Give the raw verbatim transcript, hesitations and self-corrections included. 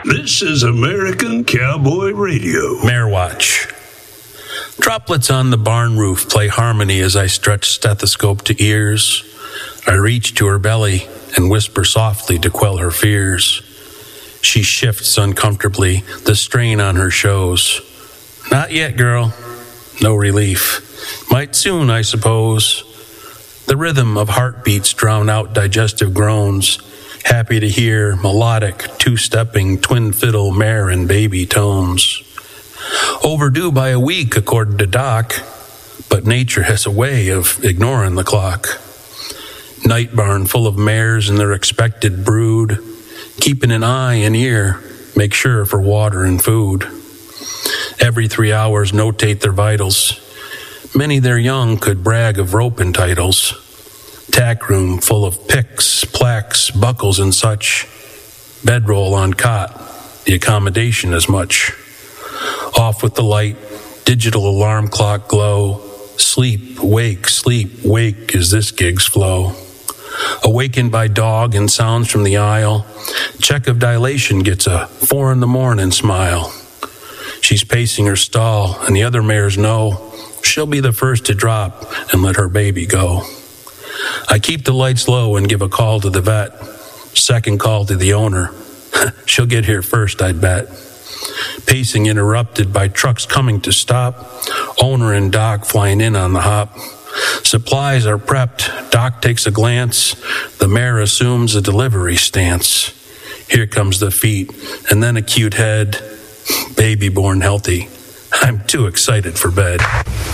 This is American Cowboy Radio. Mare Watch. Droplets on the barn roof play harmony as I stretch stethoscope to ears. I reach to her belly and whisper softly to quell her fears. She shifts uncomfortably, the strain on her shows. Not yet, girl. No relief. Might soon, I suppose. The rhythm of heartbeats drown out digestive groans. Happy to hear melodic, two-stepping, twin fiddle mare and baby tones. Overdue by a week, according to Doc, but nature has a way of ignoring the clock. Night barn full of mares and their expected brood, keeping an eye and ear, make sure for water and food. Every three hours notate their vitals. Many their young could brag of roping titles. Tack room full of picks, plaques, buckles and such. Bedroll on cot, the accommodation as much. Off with the light, digital alarm clock glow. Sleep, wake, sleep, wake as this gig's flow. Awakened by dog and sounds from the aisle. Check of dilation gets a four in the morning smile. She's pacing her stall and the other mares know she'll be the first to drop and let her baby go. I keep the lights low and give a call to the vet. Second call to the owner. She'll get here first, I'd bet. Pacing interrupted by trucks coming to stop. Owner and Doc flying in on the hop. Supplies are prepped. Doc takes a glance. The mare assumes a delivery stance. Here comes the feet, and then a cute head. Baby born healthy. I'm too excited for bed.